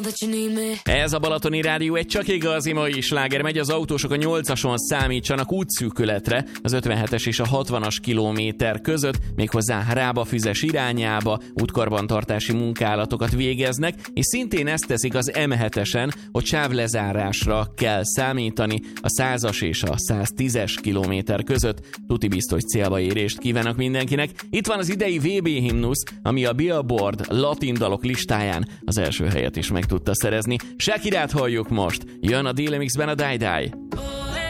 Ez a Balatoni Rádió egy csak igazi mai sláger. Megy az autósok a 8-ason, számítsanak útszűkületre az 57-es és a 60-as kilométer között, méghozzá Rába-Füzes irányába útkarbantartási munkálatokat végeznek, és szintén ezt teszik az M7-esen, hogy sávlezárásra kell számítani a 100-as és a 110-es kilométer között. Tuti biztos célba érést kívánok mindenkinek. Itt van az idei VB himnusz, ami a Billboard latin dalok listáján az első helyet is meg tudta szerezni. Shakirát halljuk most. Jön a DLMX-ben a Die Die.